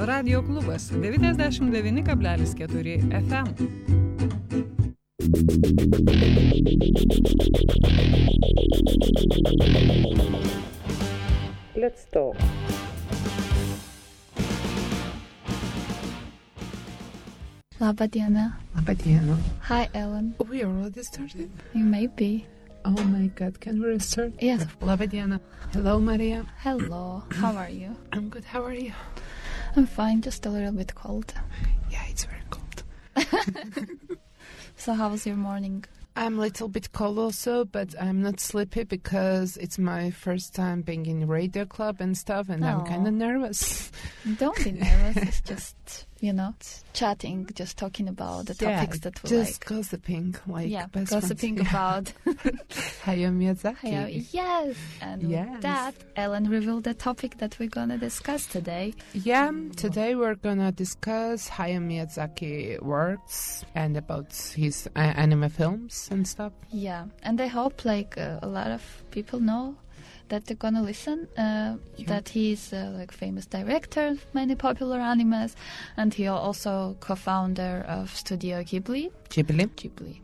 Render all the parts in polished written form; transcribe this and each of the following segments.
Radio klubas 99,4 FM. Let's talk. Laba diena. Laba diena. Hi, Ellen. We already started? You may be. Oh my god, can we restart? Yes. Laba diena. Hello, Maria. Hello. How are you? I'm good, how are you? I'm fine, just a little bit cold. Yeah, it's very cold. So how was your morning? I'm a little bit cold also, but I'm not sleepy because it's my first time being in radio club and stuff, and I'm kind of nervous. Don't be nervous. It's just, chatting, just talking about the topics that we just like. Gossiping, like best gossiping friends. about Hayao Miyazaki. Yes, and Yes. with that, Ellen revealed the topic that we're gonna discuss today. Yeah, today we're gonna discuss Hayao Miyazaki works and about his anime films and stuff. Yeah, and I hope a lot of people know that they're gonna listen, that he's a famous director of many popular animes, and he also co-founder of Studio Ghibli. Ghibli. Ghibli.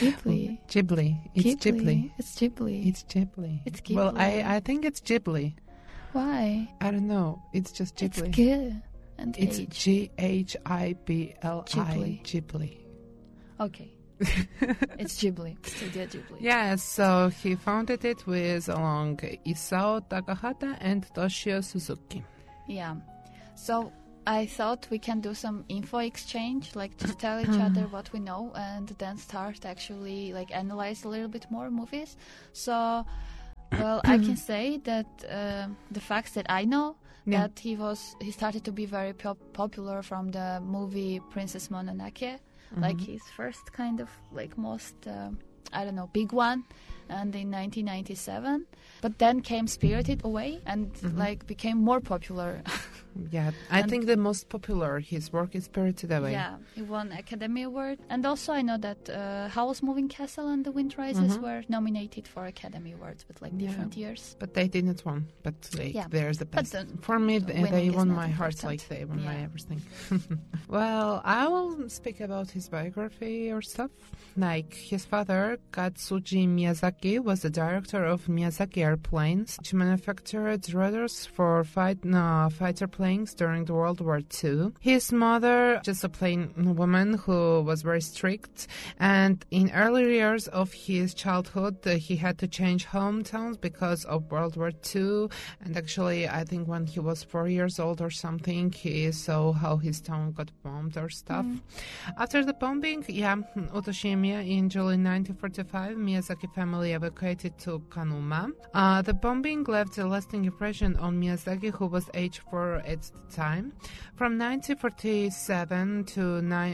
It's Ghibli. It's Ghibli. It's Ghibli. It's Ghibli. Well, I think it's Ghibli. Why? I don't know. It's just Ghibli. It's G and It's H. Ghibli. Ghibli. Okay. It's Ghibli. Studio Ghibli. Yeah, so he founded it with along Isao Takahata and Toshio Suzuki. Yeah. So I thought we can do some info exchange, just tell each other what we know, and then start actually analyze a little bit more movies. So, well, I can say that the facts that I know, that he started to be very popular from the movie Princess Mononoke, his first kind of most big one, and in 1997. But then came Spirited Away and became more popular. Yeah, I think the most popular his work is Spirited Away. Yeah, he won Academy Award. And also I know that Howl's Moving Castle and The Wind Rises were nominated for Academy Awards with different years. But they didn't won. But there's the best. But for me, they won my heart. important. They won my everything. Well, I will speak about his biography or stuff. His father, Katsuji Miyazaki, was the director of Miyazaki Airplanes, which manufactured ruders for fighter planes during the World War II. His mother, just a plain woman who was very strict, and in early years of his childhood, he had to change hometowns because of World War II. And actually, I think when he was 4 years old or something, he saw how his town got bombed or stuff. After the bombing, Otoshimiya, in July 1945, Miyazaki family evacuated to Kanuma. The bombing left a lasting impression on Miyazaki, who was age 4 at the time. From 1947 to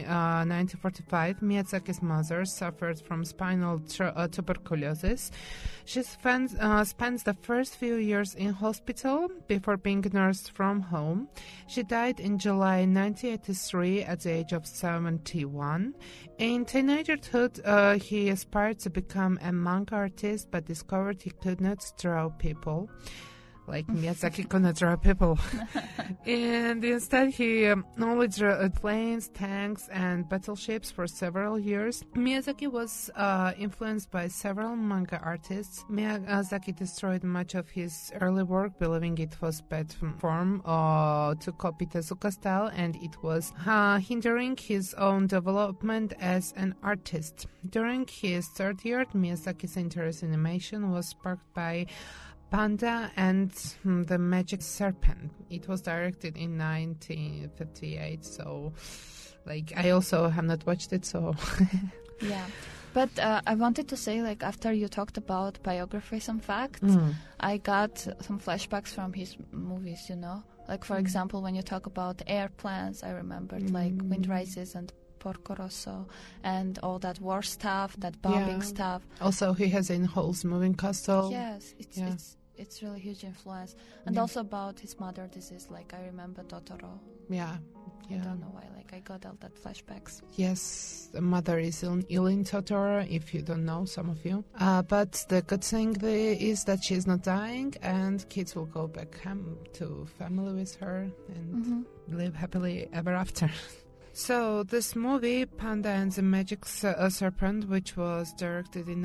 1945, Miyazaki's mother suffered from spinal tuberculosis. She spends the first few years in hospital before being nursed from home. She died in July 1983 at the age of 71. In teenagerhood, he aspired to become a manga artist, but discovered he could not draw people. Miyazaki could not draw people. And instead, he only drew planes, tanks, and battleships for several years. Miyazaki was influenced by several manga artists. Miyazaki destroyed much of his early work, believing it was bad form to copy Tezuka style, and it was hindering his own development as an artist. During his third year, Miyazaki's interest in animation was sparked by Panda and the Magic Serpent. It was directed in 1958, so I also have not watched it, so Yeah, but I wanted to say, after you talked about biography, some facts, I got some flashbacks from his movies, for example, when you talk about airplanes, I remembered Wind Rises and Porco Rosso and all that war stuff, that bombing stuff. Also, he has in Howl's Moving Castle. Yes, it's really huge influence. And also about his mother disease, I remember Totoro. Yeah, I Yeah. don't know why. Like I got all that flashbacks. Yes, the mother is ill in Totoro, if you don't know, some of you. But the good thing is that she's not dying, and kids will go back home to family with her and live happily ever after. So this movie, Panda and the Magic Serpent, which was directed in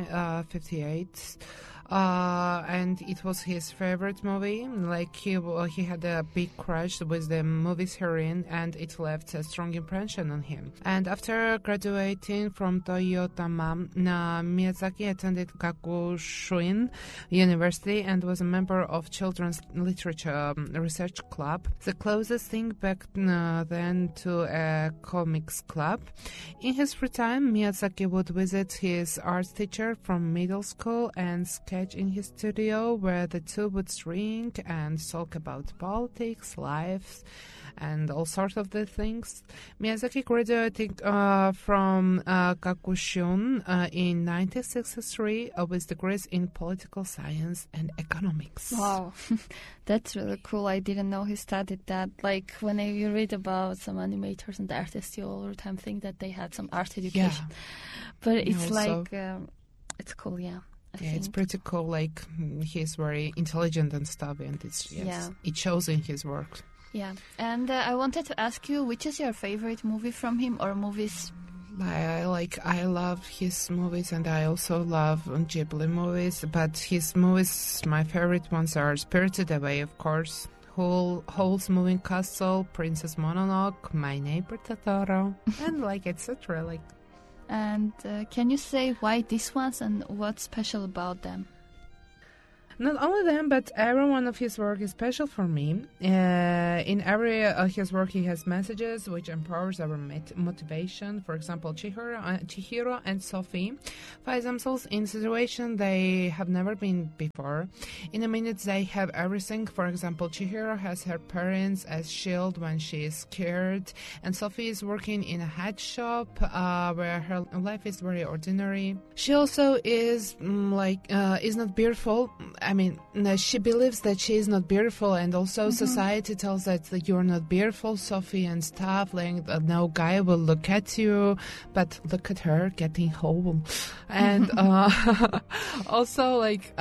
1958, and it was his favorite movie. Like he had a big crush with the movie's heroine, and it left a strong impression on him. And after graduating from Toyotama, Miyazaki attended Gakushuin University and was a member of Children's Literature Research Club, the closest thing back then to a comics club. In his free time, Miyazaki would visit his art teacher from middle school and sketch in his studio, where the two would drink and talk about politics, life, and all sorts of the things. Miyazaki graduated from Gakushun in 1963 with degrees in political science and economics. Wow, that's really cool. I didn't know he studied that. Like when you read about some animators and artists, you all the time think that they had some art education. Yeah. But it's Also, like, it's cool, yeah. I it's think. pretty cool. Like he's very intelligent and stuff, and it shows in his work. Yeah, and I wanted to ask you, which is your favorite movie from him, or movies? I love his movies, and I also love Ghibli movies. But his movies, my favorite ones are Spirited Away, of course, Howl's Moving Castle, Princess Mononoke, My Neighbor Totoro, and like etc. Like. And can you say why these ones and what's special about them? Not only them, but every one of his work is special for me. In every his work, he has messages which empowers our motivation. For example, Chihiro and Sophie find themselves in a situation they have never been before. In a minute, they have everything. For example, Chihiro has her parents as shield when she is scared, and Sophie is working in a hat shop where her life is very ordinary. She also is is not beautiful. I mean, she believes that she is not beautiful, and also society tells her that you're not beautiful, Sophie, and stuff. Like, no guy will look at you, but look at her getting whole. And also, like,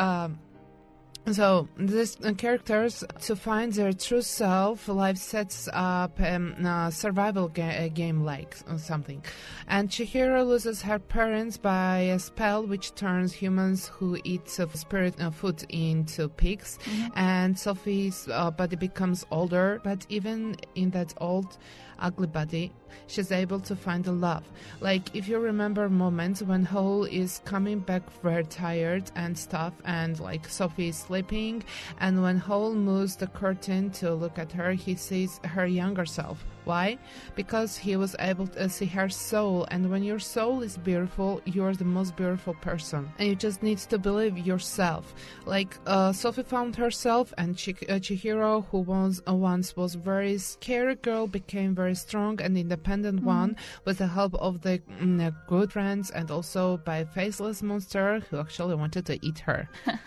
so these characters, to find their true self, life sets up a survival game like something. And Chihiro loses her parents by a spell which turns humans who eat spirit food into pigs. And Sophie's body becomes older, but even in that old, ugly body, she's able to find a love. Like, if you remember moments when Howl is coming back very tired and stuff, and like Sophie is sleeping, and when Howl moves the curtain to look at her, he sees her younger self. Why? Because he was able to see her soul, and when your soul is beautiful, you're the most beautiful person, and you just need to believe yourself. Like Sophie found herself, and Chihiro, who once was very scary girl, became very strong and independent one with the help of the good friends, and also by a faceless monster who actually wanted to eat her.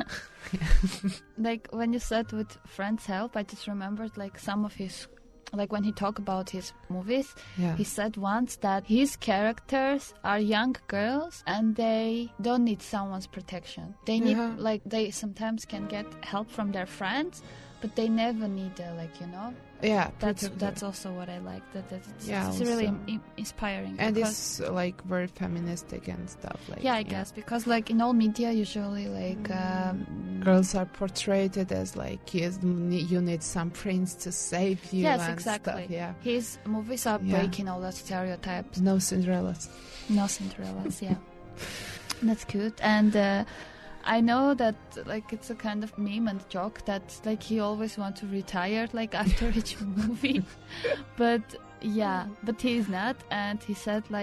Like when you said with friends' help, I just remembered like some of his, like when he talked about his movies, he said once that his characters are young girls and they don't need someone's protection. They need, like, they sometimes can get help from their friends, but they never need, Yeah, that's also what I like. It's really inspiring. And it's like very feministic and stuff. Like, I guess because like in all media, usually like girls are portrayed as like you need some prince to save you. Yes, and exactly. Stuff, yeah, his movies are breaking all that stereotypes. No Cinderellas. No Cinderellas. Yeah, that's good. And I know that like it's a kind of meme and joke that like he always wants to retire like after each movie, but he's not. And he said like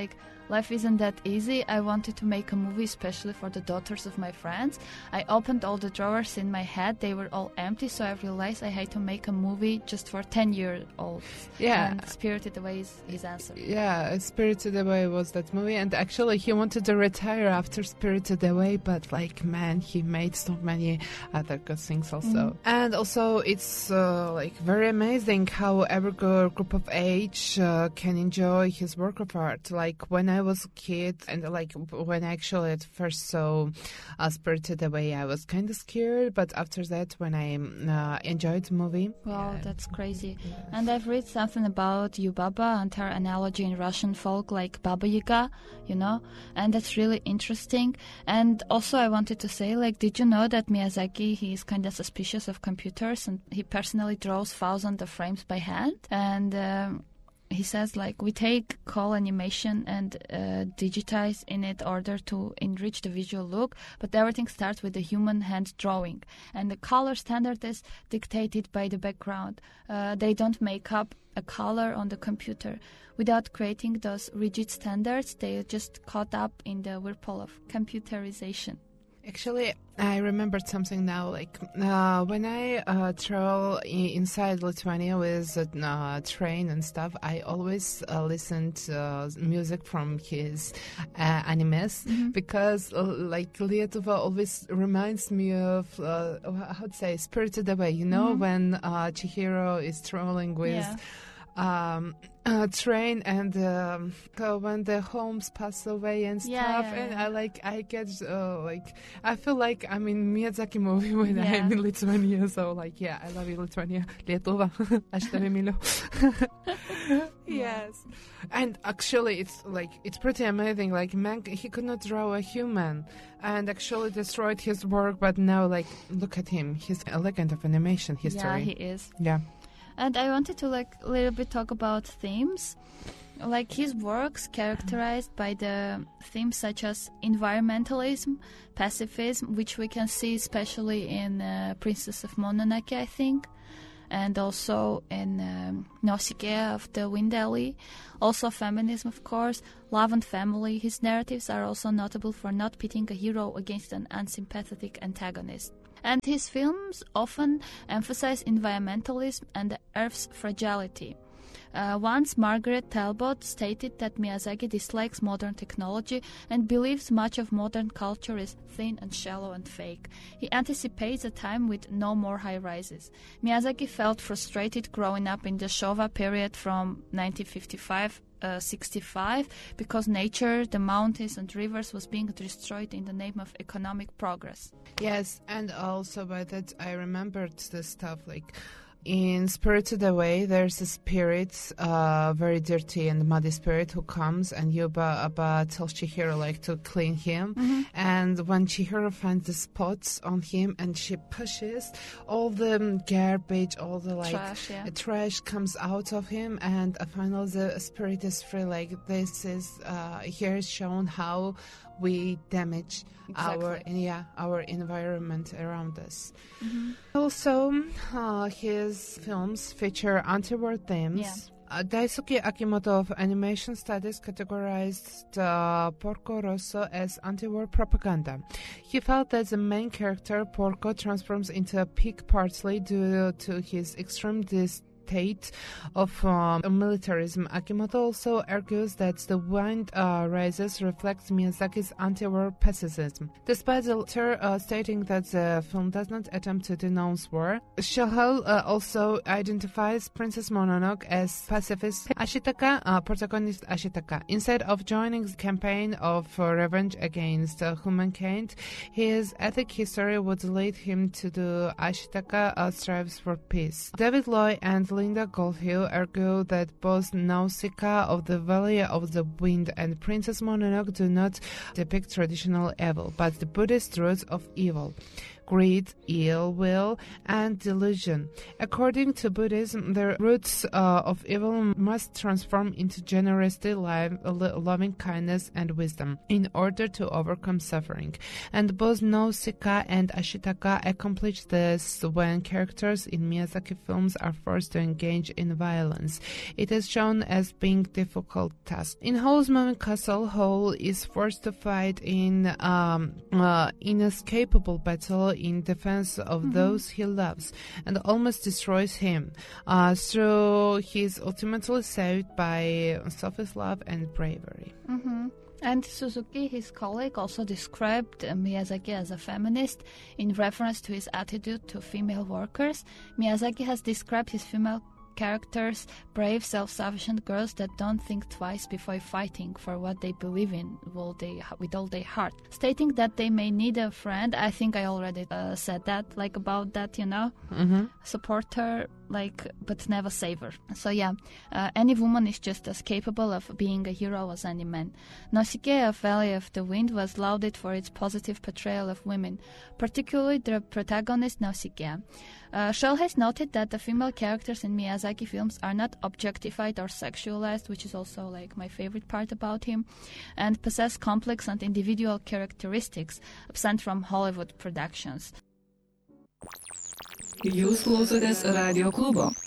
life isn't that easy. I wanted to make a movie especially for the daughters of my friends. I opened all the drawers in my head. They were all empty, so I realized I had to make a movie just for 10-year-olds. Yeah. And Spirited Away is his answer. Yeah, Spirited Away was that movie, and actually he wanted to retire after Spirited Away, but like, man, he made so many other good things also. And also it's like very amazing how every group of age can enjoy his work of art. Like when I was a kid, and like when I actually at first saw Spirited Away, I was kind of scared, but after that, when I enjoyed the movie. Wow, that's crazy. And I've read something about Yubaba and her analogy in Russian folk, like Baba Yaga, you know, and that's really interesting. And also I wanted to say, like, did you know that Miyazaki, he is kind of suspicious of computers, and he personally draws thousands of frames by hand? And he says, like, we take call animation and digitize in it order to enrich the visual look, but everything starts with the human hand drawing. And the color standard is dictated by the background. They don't make up a color on the computer. Without creating those rigid standards, they are just caught up in the whirlpool of computerization. Actually, I remembered something now. Like when I travel inside Lithuania with a train and stuff, I always listen to music from his animes because, like, Lietuva always reminds me of how to say Spirited Away. You know, when Chihiro is traveling with. Train and when the homes pass away and stuff, and I get I feel like I'm in Miyazaki movie when I'm in Lithuania. So like, I love you, Lithuania, Lietuva, aš tave myliu. Yes, and actually it's pretty amazing. Like, man, he could not draw a human, and actually destroyed his work. But now, like, look at him. He's a legend of animation history. Yeah, he is. Yeah. And I wanted to, like, a little bit talk about themes. Like, his works characterized by the themes such as environmentalism, pacifism, which we can see especially in Princess of Mononoke, I think, and also in Nausicaa of the Wind Alley. Also feminism, of course, love and family. His narratives are also notable for not pitting a hero against an unsympathetic antagonist. And his films often emphasize environmentalism and the Earth's fragility. Once Margaret Talbot stated that Miyazaki dislikes modern technology and believes much of modern culture is thin and shallow and fake. He anticipates a time with no more high-rises. Miyazaki felt frustrated growing up in the Showa period from 1955 65 because nature, the mountains and rivers was being destroyed in the name of economic progress. Yes, and also by that I remembered the stuff like in Spirited Away, there's a spirit, very dirty and muddy spirit who comes, and Yuba tells Chihiro like to clean him. And when Chihiro finds the spots on him, and she pushes, all the garbage, all the trash comes out of him, and finally the spirit is free. Like, this is here is shown how we damage our environment around us. Also, his films feature anti-war themes. Daisuke Akimoto of Animation Studies categorized Porco Rosso as anti-war propaganda. He felt that the main character, Porco, transforms into a pig partly due to his extreme state of militarism. Akimoto also argues that The Wind Rises reflects Miyazaki's anti-war pacifism. Despite the latter stating that the film does not attempt to denounce war, Shohei also identifies Princess Mononoke as pacifist Ashitaka, protagonist Ashitaka. Instead of joining the campaign of revenge against humankind, his ethnic history would lead him to do Ashitaka strives for peace. David Loy and Linda Goldhill argue that both Nausicaa of the Valley of the Wind and Princess Mononoke do not depict traditional evil, but the Buddhist roots of evil. greed, ill will, and delusion. According to Buddhism, the roots of evil must transform into generosity, loving kindness, and wisdom in order to overcome suffering. And both Nausicaa and Ashitaka accomplish this when characters in Miyazaki films are forced to engage in violence. It is shown as being difficult task. In Howl's Moving Castle, Howl is forced to fight in inescapable battle in defense of those he loves, and almost destroys him. So he is ultimately saved by selfless love and bravery. And Suzuki, his colleague, also described Miyazaki as a feminist in reference to his attitude to female workers. Miyazaki has described his female characters, brave, self-sufficient girls that don't think twice before fighting for what they believe in with all their heart. Stating that they may need a friend, I think I already said that, like about that, support her, but never save her. So yeah, any woman is just as capable of being a hero as any man. Nausicaa of Valley of the Wind was lauded for its positive portrayal of women, particularly the protagonist Nausicaa. Schell has noted that the female characters in Miyazaki films are not objectified or sexualized, which is also my favorite part about him, and possess complex and individual characteristics absent from Hollywood productions. Jūs klausotės Radio klubo.